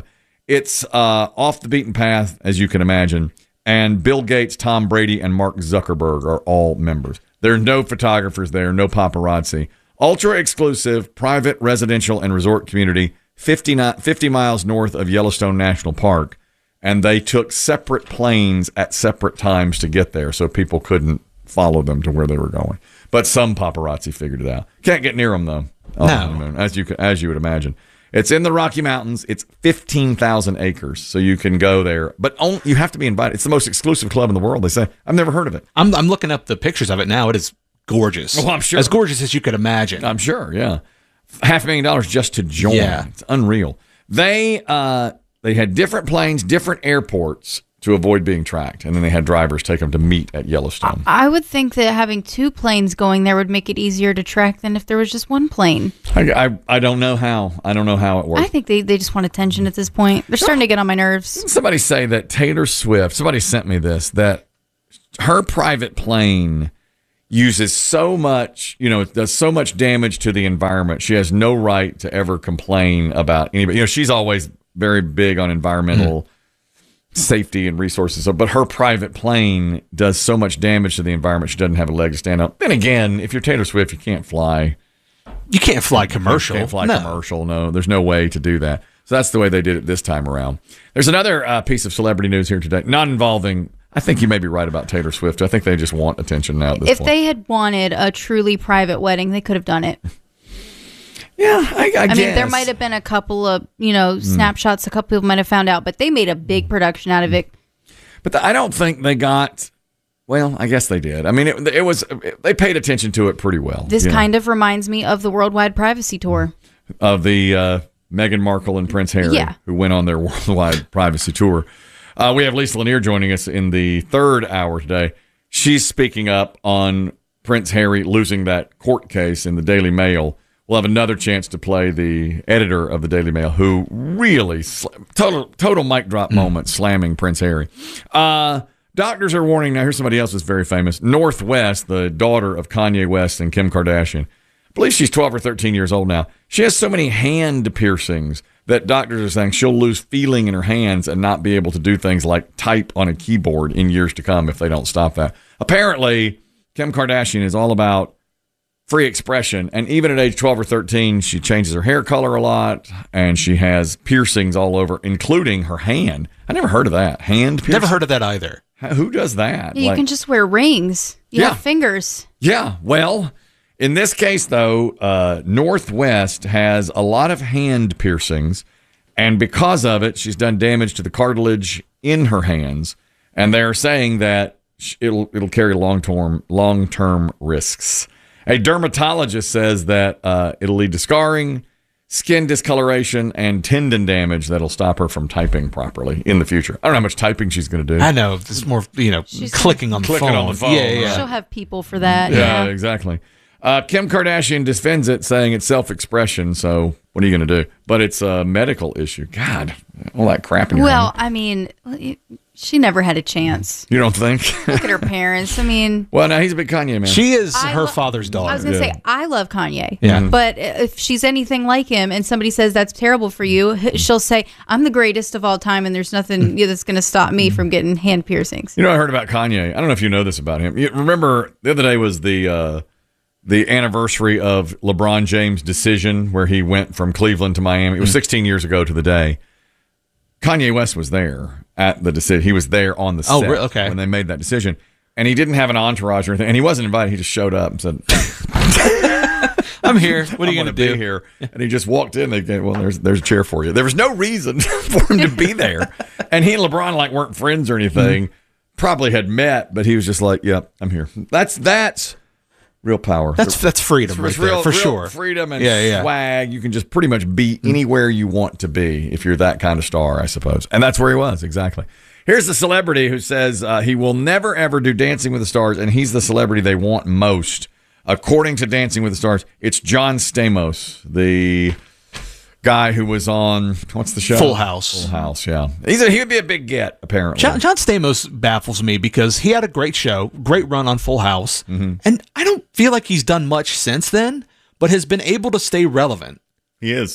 It's uh, off the beaten path, as you can imagine. And Bill Gates, Tom Brady, and Mark Zuckerberg are all members. There are no photographers there, no paparazzi. Ultra exclusive, private, residential, and resort community, fifty, fifty miles north of Yellowstone National Park. And they took separate planes at separate times to get there, so people couldn't follow them to where they were going. But some paparazzi figured it out. Can't get near them, though. No. No. As you, as you would imagine. It's in the Rocky Mountains. It's fifteen thousand acres, so you can go there. But only, you have to be invited. It's the most exclusive club in the world, they say. I've never heard of it. I'm, I'm looking up the pictures of it now. It is gorgeous. Oh, I'm sure. As gorgeous as you could imagine. I'm sure, yeah. Half a million dollars just to join. Yeah. It's unreal. They uh, they had different planes, different airports to avoid being tracked, and then they had drivers take them to meet at Yellowstone. I would think that having two planes going there would make it easier to track than if there was just one plane. I, I, I don't know how. I don't know how it works. I think they, they just want attention at this point. They're starting to get on my nerves. Somebody say that Taylor Swift, somebody sent me this, that her private plane uses so much, you know, it does so much damage to the environment. She has no right to ever complain about anybody. You know, she's always very big on environmental mm-hmm. safety and resources. So, but her private plane does so much damage to the environment, she doesn't have a leg to stand up. Then again, if you're Taylor Swift, you can't fly. You can't fly commercial. You can't fly no. commercial. No, there's no way to do that. So that's the way they did it this time around. There's another uh, piece of celebrity news here today, not involving. I think you may be right about Taylor Swift. I think they just want attention now at this if point. they had wanted a truly private wedding, they could have done it. Yeah, I, I, I mean, there might have been a couple of, you know, mm. snapshots a couple people might have found out, but they made a big production out of it. But the, I don't think they got, well, I guess they did. I mean, it, it was, they paid attention to it pretty well. This kind know. of reminds me of the Worldwide Privacy Tour. Of the uh, Meghan Markle and Prince Harry, yeah. who went on their Worldwide Privacy Tour. Uh, we have Lisa Lanier joining us in the third hour today. She's speaking up on Prince Harry losing that court case in the Daily Mail. We'll have another chance to play the editor of the Daily Mail, who really sl- total total mic drop mm. moment slamming Prince Harry. Uh, doctors are warning now. Here's somebody else that's very famous. North West, the daughter of Kanye West and Kim Kardashian. I believe she's twelve or thirteen years old now. She has so many hand piercings that doctors are saying she'll lose feeling in her hands and not be able to do things like type on a keyboard in years to come if they don't stop that. Apparently, Kim Kardashian is all about free expression, and even at age twelve or thirteen, she changes her hair color a lot, and she has piercings all over, including her hand. I never heard of that. Hand piercing? Never heard of that either. Who does that? Yeah, you like, can just wear rings. You yeah. have fingers. Yeah, well, in this case, though, uh, Northwest has a lot of hand piercings, and because of it, she's done damage to the cartilage in her hands, and they're saying that it'll it'll carry long-term long-term risks. A dermatologist says that uh, it'll lead to scarring, skin discoloration, and tendon damage that'll stop her from typing properly in the future. I don't know how much typing she's going to do. I know. It's more, you know, she's clicking on the clicking phone. on the phone. Yeah, yeah. She'll have people for that. Yeah, yeah. exactly. Uh, Kim Kardashian defends it, saying it's self-expression, so what are you going to do? But it's a medical issue. God, all that crap in your Well, hand. I mean, she never had a chance. You don't think? Look at her parents. I mean... Well, now he's a big Kanye man. She is I her lo- father's daughter. I was going to Yeah. say, I love Kanye. Yeah. But if she's anything like him and somebody says that's terrible for you, she'll say, I'm the greatest of all time and there's nothing that's going to stop me from getting hand piercings. You know, I heard about Kanye. I don't know if you know this about him. You remember the other day was the uh, the anniversary of LeBron James' decision where he went from Cleveland to Miami. It was sixteen years ago to the day. Kanye West was there at the decision. He was there on the set Oh, really? Okay. when they made that decision. And he didn't have an entourage or anything. And he wasn't invited. He just showed up and said, I'm here. What are you going to do here? And he just walked in. They go, well, there's there's a chair for you. There was no reason for him to be there. And he and LeBron like weren't friends or anything. Mm-hmm. Probably had met, but he was just like, yep, I'm here. That's that's real power. That's that's freedom right it's there, real, for real sure. Freedom and yeah, yeah. swag. You can just pretty much be anywhere you want to be if you're that kind of star, I suppose. And that's where he was, exactly. Here's the celebrity who says uh, he will never, ever do Dancing with the Stars, and he's the celebrity they want most. According to Dancing with the Stars, it's John Stamos, the guy who was on, what's the show? Full House. Full House, yeah. He's a, he would be a big get, apparently. John, John Stamos baffles me because he had a great show, great run on Full House, mm-hmm. and I don't feel like he's done much since then, but has been able to stay relevant. He is.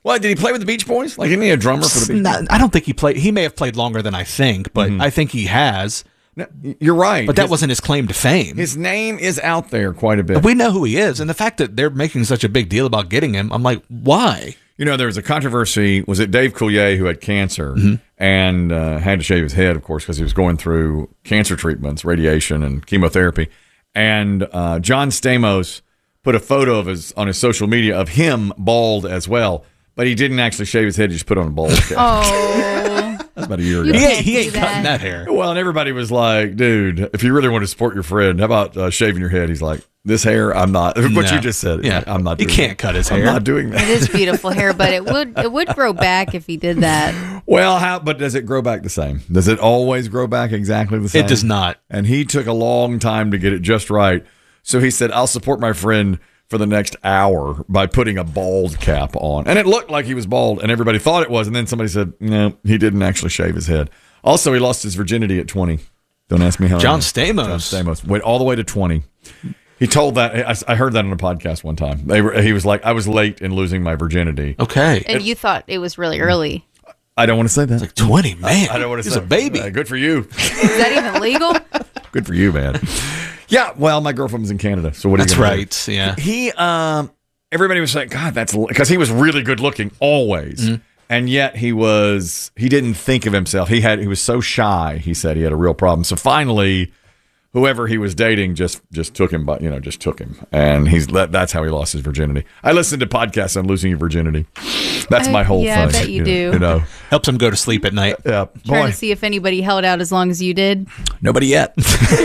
What, did he play with the Beach Boys? Like, isn't he a drummer for the Beach Boys? I don't think he played. He may have played longer than I think, but I think he has. No, you're right. But that his, wasn't his claim to fame. His name is out there quite a bit. We know who he is, and the fact that they're making such a big deal about getting him, I'm like, why? You know, there was a controversy. Was it Dave Coulier who had cancer Mhm. and uh, had to shave his head, of course, because he was going through cancer treatments, radiation, and chemotherapy. And uh, John Stamos put a photo of his on his social media of him bald as well, but he didn't actually shave his head. He just put on a bald cap. Oh. That's about a year You ago. He can't ain't, he do ain't that. cutting that hair. Well, and everybody was like, dude, if you really want to support your friend, how about uh, shaving your head? He's like, this hair, I'm not. What No. you just said. Yeah. Like, I'm not He doing can't that. cut his I'm hair. not doing that. It is beautiful hair, but it would it would grow back if he did that. Well, how? But does it grow back the same? Does it always grow back exactly the same? It does not. And he took a long time to get it just right. So he said, I'll support my friend for the next hour by putting a bald cap on. And it looked like he was bald, and everybody thought it was. And then somebody said, no, he didn't actually shave his head. Also, he lost his virginity at twenty. Don't ask me how. John I know. Stamos. John Stamos went all the way to twenty. He told that. I, I heard that on a podcast one time. They were, he was like, I was late in losing my virginity. Okay. And you thought it was really early. I don't want to say that. Like twenty, man. I don't want to He's say a baby. Uh, good for you. Is that even legal? Good for you, man. Yeah, well, my girlfriend was in Canada, so what are That's you gonna right. do? Yeah. He, um, everybody was like, God, that's because he was really good looking always, Mhm. and yet he was he didn't think of himself. He had he was so shy. He said he had a real problem. So finally, whoever he was dating just just took him, but you know, just took him, and he's that's how he lost his virginity. I listened to podcasts on losing your virginity. That's my whole yeah, I thing. bet you know, do. You know, Helps him go to sleep at night. yeah, Trying boy, to see if anybody held out as long as you did. nobody yet.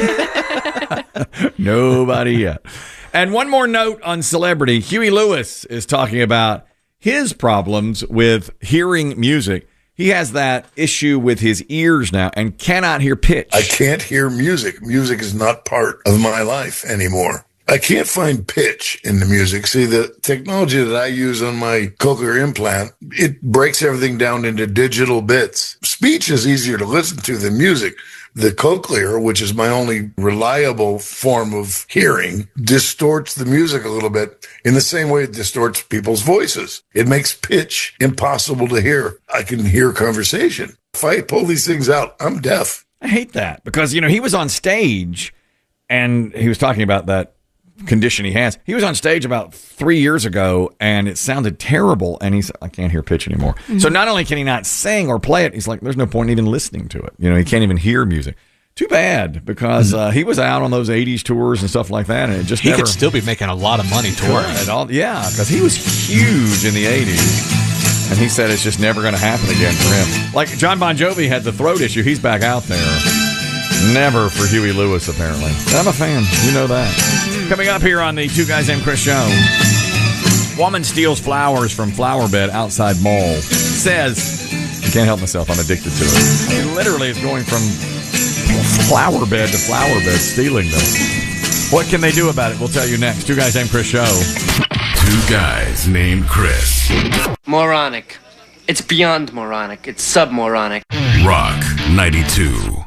Nobody yet. And one more note on celebrity. Huey Lewis is talking about his problems with hearing music. He has that issue with his ears now and cannot hear pitch. I can't hear music. Music is not part of my life anymore. I can't find pitch in the music. See, the technology that I use on my cochlear implant, it breaks everything down into digital bits. Speech is easier to listen to than music. The cochlear, which is my only reliable form of hearing, distorts the music a little bit in the same way it distorts people's voices. It makes pitch impossible to hear. I can hear conversation. If I pull these things out, I'm deaf. I hate that because, you know, he was on stage and he was talking about that condition he has. He was on stage about three years ago and it sounded terrible. And he's, I can't hear pitch anymore. Mm-hmm. So not only can he not sing or play it, he's like, there's no point even listening to it. You know, he can't even hear music. Too bad because uh, he was out on those eighties tours and stuff like that. And it just He never, could still be making a lot of money touring. at all. Yeah, because he was huge in the eighties. And he said it's just never going to happen again for him. Like John Bon Jovi had the throat issue. He's back out there. Never for Huey Lewis, apparently. I'm a fan. You know that. Coming up here on the Two Guys Named Chris show. Woman steals flowers from flower bed outside mall. Says, I can't help myself. I'm addicted to it. I mean, literally, it's going from flower bed to flower bed, stealing them. What can they do about it? We'll tell you next. Two Guys Named Chris show. Two Guys Named Chris. Moronic. It's beyond moronic. It's submoronic. Rock ninety-two.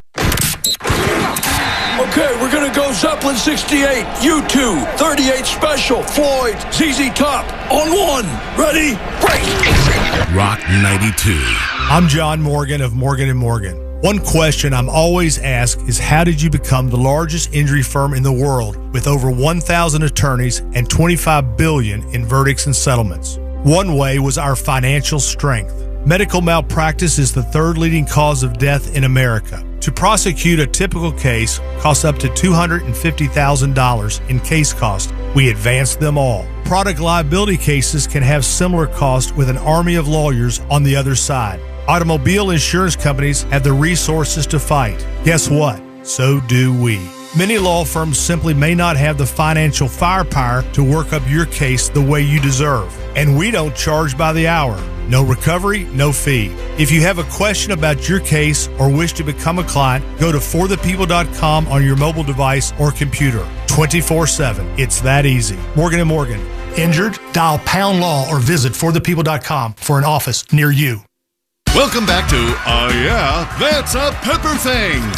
Okay, we're gonna go Zeppelin sixty-eight, U two, thirty-eight Special, Floyd, Z Z Top, on one. Ready? Break! Rock ninety-two. I'm John Morgan of Morgan and Morgan. One question I'm always asked is how did you become the largest injury firm in the world with over one thousand attorneys and twenty-five billion dollars in verdicts and settlements? One way was our financial strength. Medical malpractice is the third leading cause of death in America. To prosecute a typical case costs up to two hundred fifty thousand dollars in case cost. We advance them all. Product liability cases can have similar costs with an army of lawyers on the other side. Automobile insurance companies have the resources to fight. Guess what? So do we. Many law firms simply may not have the financial firepower to work up your case the way you deserve. And we don't charge by the hour. No recovery, no fee. If you have a question about your case or wish to become a client, go to for the people dot com on your mobile device or computer. twenty-four seven. It's that easy. Morgan and Morgan. Injured? Dial pound law or visit for the people dot com for an office near you. Welcome back to Uh Yeah, That's a Pepper Thing.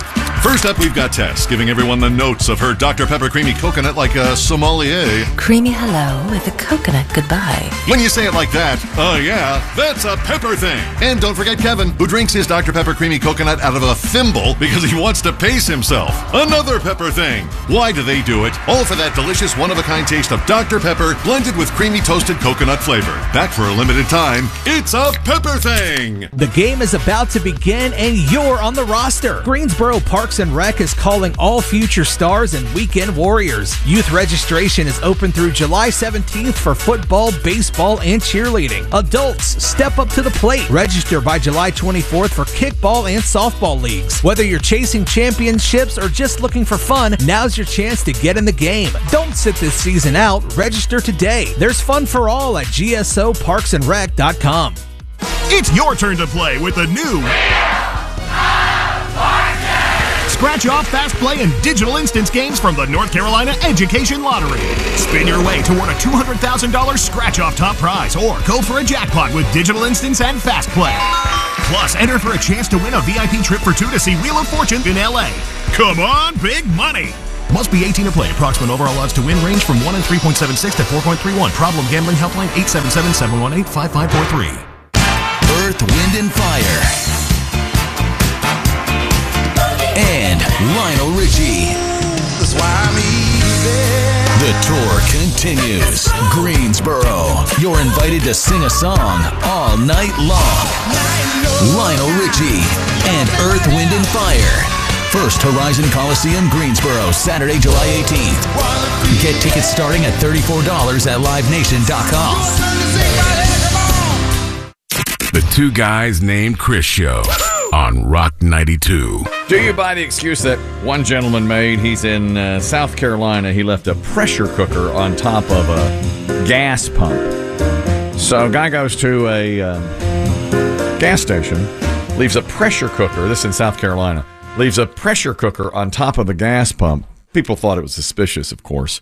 First up, we've got Tess giving everyone the notes of her Doctor Pepper Creamy Coconut like a sommelier. Creamy hello with a coconut goodbye. When you say it like that, oh yeah, that's a pepper thing. And don't forget Kevin, who drinks his Doctor Pepper Creamy Coconut out of a thimble because he wants to pace himself. Another pepper thing. Why do they do it? All for that delicious one-of-a-kind taste of Doctor Pepper blended with creamy toasted coconut flavor. Back for a limited time, it's a pepper thing. The game is about to begin and you're on the roster. Greensboro Parks and Rec is calling all future stars and weekend warriors. Youth registration is open through July seventeenth for football, baseball, and cheerleading. Adults, step up to the plate. Register by July twenty-fourth for kickball and softball leagues. Whether you're chasing championships or just looking for fun, now's your chance to get in the game. Don't sit this season out. Register today. There's fun for all at G S O parks and rec dot com. It's your turn to play with the new Scratch Off, Fast Play, and Digital Instance games from the North Carolina Education Lottery. Spin your way toward a two hundred thousand dollars Scratch Off top prize or go for a jackpot with Digital Instance and Fast Play. Plus, enter for a chance to win a V I P trip for two to see Wheel of Fortune in L A. Come on, big money! Must be eighteen to play. Approximate overall odds to win range from one in three point seven six to four point three one. Problem gambling helpline eight seven seven, seven one eight, five five four three. Earth, Wind, and Fire. And Lionel Richie. That's why I'm easy. The tour continues. Greensboro. You're invited to sing a song all night long. Lionel Richie and Earth, Wind, and Fire. First Horizon Coliseum, Greensboro, Saturday, July eighteenth. Get tickets starting at thirty-four dollars at live nation dot com. The Two Guys Named Chris Show on Rock ninety-two. Do you buy the excuse that one gentleman made? He's in uh, South Carolina. He left a pressure cooker on top of a gas pump. So a guy goes to a uh, gas station, leaves a pressure cooker. This is in South Carolina. Leaves a pressure cooker on top of the gas pump. People thought it was suspicious, of course.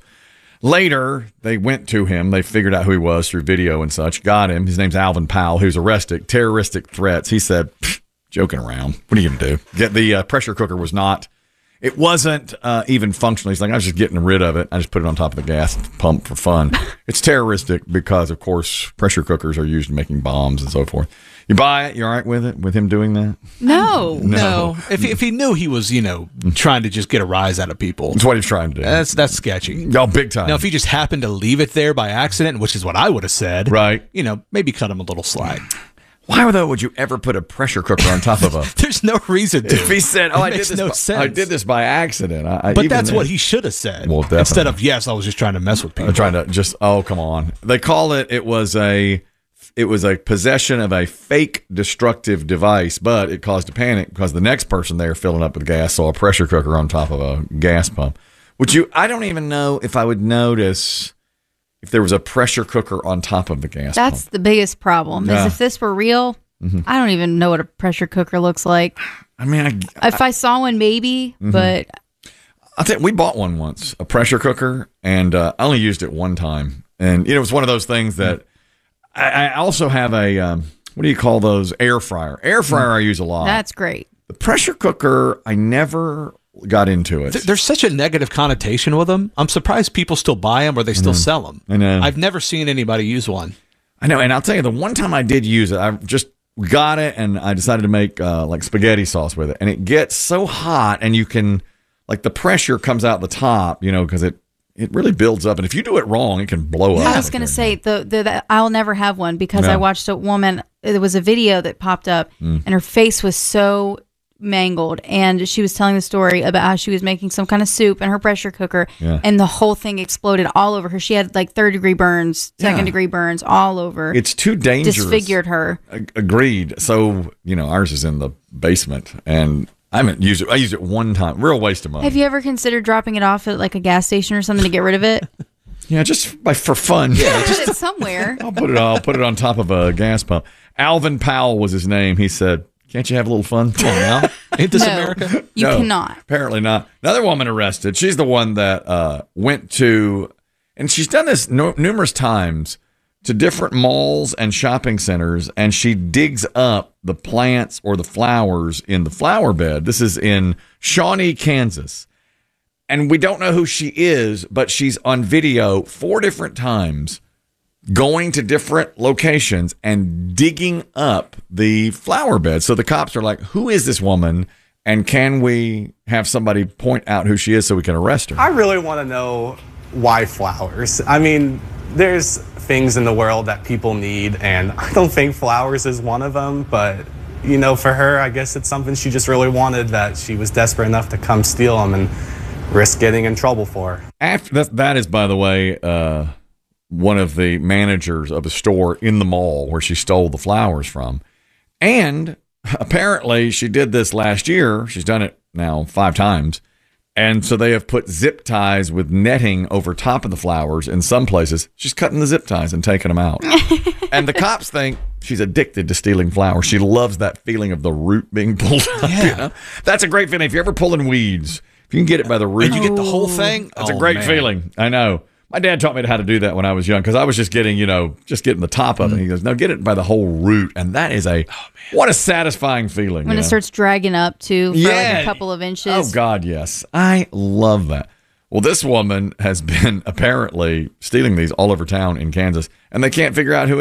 Later, they went to him. They figured out who he was through video and such. Got him. His name's Alvin Powell, who's arrested. Terroristic threats. He said, joking around. What are you going to do? Get the uh, pressure cooker was not, it wasn't uh, even functional. He's like, I was just getting rid of it. I just put it on top of the gas pump for fun. It's terroristic because, of course, pressure cookers are used in making bombs and so forth. You buy it? You all right with it? With him doing that? No. No. No. If, if he knew he was, you know, trying to just get a rise out of people. That's what he's trying to do. That's that's sketchy. Oh, big time. Now, if he just happened to leave it there by accident, which is what I would have said, right? You know, maybe cut him a little slack. Why, though, would you ever put a pressure cooker on top of a... There's no reason to. If he said, oh, it I did, makes this no by, sense. I did this by accident. I, but even that's then, what he should have said. Well, definitely. Instead of, yes, I was just trying to mess with people. I'm trying to just, oh, come on. They call it, it was a... It was a possession of a fake destructive device, but it caused a panic because the next person there filling up with gas saw a pressure cooker on top of a gas pump. Would you? I don't even know if I would notice if there was a pressure cooker on top of the gas That's pump. the biggest problem. Yeah. Is if this were real, Mhm. I don't even know what a pressure cooker looks like. I mean, I, if I saw one, maybe, Mhm. but I think we bought one once, a pressure cooker, and uh, I only used it one time. And you know, it was one of those things that I, I also have a um, what do you call those? Air fryer. Air fryer I use a lot. that's great. The pressure cooker, I never got into it. Th- There's such a negative connotation with them. I'm surprised people still buy them or they still Mhm. sell them. I know. I've never seen anybody use one. I know, and I'll tell you, the one time I did use it, I just got it, and I decided to make uh, like spaghetti sauce with it, and it gets so hot, and you can, like, the pressure comes out the top, you know, because it it really builds up, and if you do it wrong, it can blow up. I was going to say the, the, the I'll never have one because No. I watched a woman. There was a video that popped up, Mm. and her face was so mangled, and she was telling the story about how she was making some kind of soup in her pressure cooker, Yeah. and the whole thing exploded all over her. She had like third degree burns, second Yeah. degree burns all over. It's too dangerous. Disfigured her. A- Agreed. So, you know, ours is in the basement, and I haven't used it. I used it one time. Real waste of money. Have you ever considered dropping it off at like a gas station or something to get rid of it? Yeah, just by for fun. Yeah, put it somewhere. I'll put it. I'll put it on top of a gas pump. Alvin Powell was his name. He said, "Can't you have a little fun? Come on now, ain't this No, America?" you cannot. Apparently not. Another woman arrested. She's the one that uh, went to, and she's done this no, numerous times. to different malls and shopping centers, and she digs up the plants or the flowers in the flower bed. This is in Shawnee, Kansas. And we don't know who she is, but she's on video four different times going to different locations and digging up the flower bed. So the cops are like, who is this woman? And can we have somebody point out who she is so we can arrest her? I really want to know why flowers. I mean, there's things in the world that people need, and I don't think flowers is one of them, but you know, for her, I guess it's something she just really wanted, that she was desperate enough to come steal them and risk getting in trouble for. After that, that is, by the way, uh, one of the managers of a store in the mall where she stole the flowers from. And apparently she did this last year. She's done it now five times. And so they have put zip ties with netting over top of the flowers in some places. She's cutting the zip ties and taking them out. And the cops think she's addicted to stealing flowers. She loves that feeling of the root being pulled up. Yeah. You know? That's a great feeling. If you're ever pulling weeds, if you can get it by the root. And you get the whole thing? That's Oh, a great man. feeling. I know. My dad taught me how to do that when I was young, because I was just getting, you know, just getting the top of it. He goes, no, get it by the whole root. And that is a, what a satisfying feeling. When you it know? starts dragging up too for Yeah. like a couple of inches. Oh, God, yes. I love that. Well, this woman has been apparently stealing these all over town in Kansas, and they can't figure out who